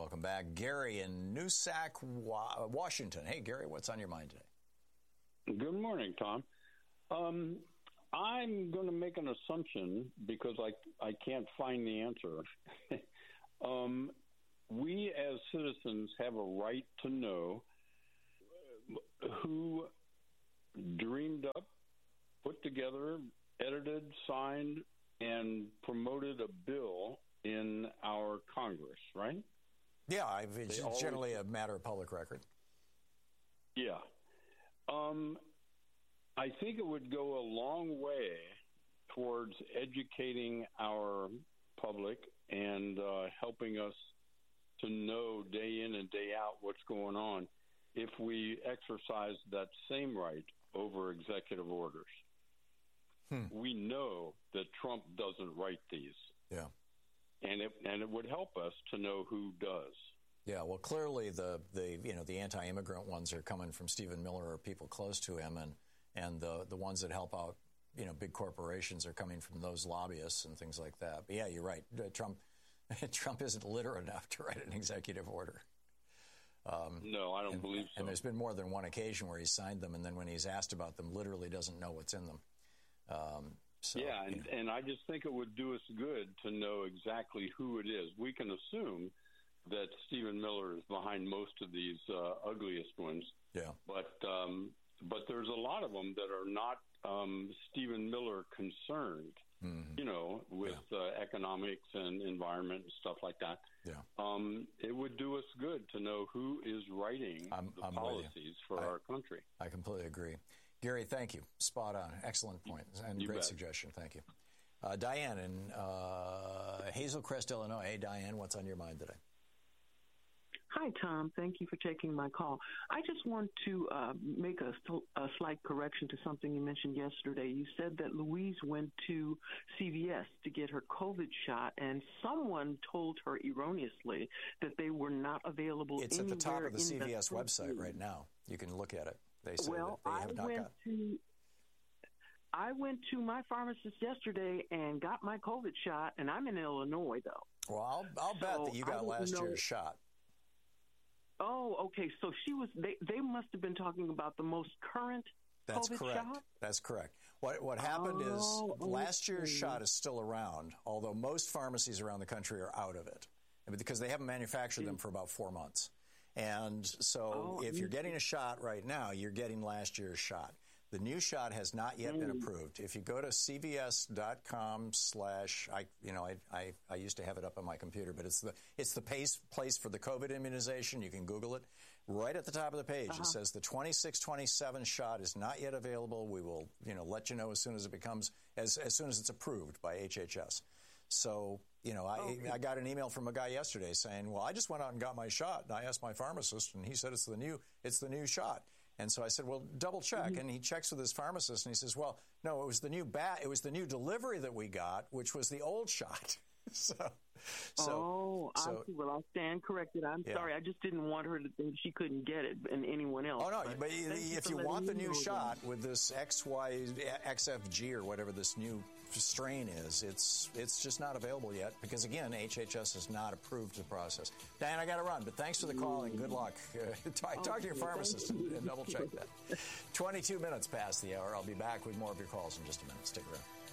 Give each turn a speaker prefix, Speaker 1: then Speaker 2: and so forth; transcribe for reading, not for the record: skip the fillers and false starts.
Speaker 1: welcome back. Gary in Nooksack, Washington. Hey, Gary, what's on your mind today?
Speaker 2: Good morning, Tom. I'm going to make an assumption because I can't find the answer. We as citizens have a right to know who dreamed up, put together, edited, signed, and promoted a bill in our Congress, right?
Speaker 1: Yeah, it's generally a matter of public record.
Speaker 2: Yeah. I think it would go a long way towards educating our public and helping us to know day in and day out what's going on if we exercise that same right over executive orders. We know that Trump doesn't write these.
Speaker 1: Yeah. And
Speaker 2: it would help us to know who does.
Speaker 1: Yeah, well, clearly the anti-immigrant ones are coming from Stephen Miller or people close to him, and the ones that help out, big corporations are coming from those lobbyists and things like that. But yeah, you're right. Trump isn't literate enough to write an executive order.
Speaker 2: No, I don't believe so.
Speaker 1: And there's been more than one occasion where he signed them, and then when he's asked about them, literally doesn't know what's in them.
Speaker 2: And I just think it would do us good to know exactly who it is. We can assume that Stephen Miller is behind most of these ugliest ones.
Speaker 1: Yeah.
Speaker 2: But there's a lot of them that are not Stephen Miller concerned, with economics and environment and stuff like that.
Speaker 1: Yeah.
Speaker 2: It would do us good to know who is writing the policies for our country.
Speaker 1: I completely agree. Gary, thank you. Spot on. Excellent point and great suggestion. Thank you. Diane in Hazel Crest, Illinois. Hey, Diane, what's on your mind today?
Speaker 3: Hi, Tom. Thank you for taking my call. I just want to make a slight correction to something you mentioned yesterday. You said that Louise went to CVS to get her COVID shot, and someone told her erroneously that they were not available anywhere.
Speaker 1: It's at the top of the CVS website right now. You can look at it. They say that they have not got.
Speaker 3: I went to my pharmacist yesterday and got my COVID shot, and I'm in Illinois, though.
Speaker 1: Well, I'll bet that you got last year's shot.
Speaker 3: Oh, okay. So they must have been talking about the most current COVID shot?
Speaker 1: That's correct. What happened is last year's shot is still around, although most pharmacies around the country are out of it because they haven't manufactured them for about 4 months. And so if you're getting a shot right now, you're getting last year's shot. The new shot has not yet been approved. If you go to cvs.com/ I used to have it up on my computer, but it's the place for the COVID immunization. You can Google it. Right at the top of the page, it says the 26-27 shot is not yet available. We will, let you know as soon as it becomes as soon as it's approved by HHS. So, I got an email from a guy yesterday saying, well, I just went out and got my shot. And I asked my pharmacist, and he said it's the new shot. And so I said, well, double check. And he checks with his pharmacist, and he says, well, no, it was the new delivery that we got, which was the old shot.
Speaker 3: Well, I'll stand corrected. I'm sorry. I just didn't want her to think she couldn't get it and anyone else.
Speaker 1: Oh, no, but if you want the new shot with this XFG or whatever this new strain is, it's just not available yet because, again, HHS has not approved the process. Diane, I got to run, but thanks for the call and good luck. Talk to your pharmacist and double check that. 22 minutes past the hour. I'll be back with more of your calls in just a minute. Stick around.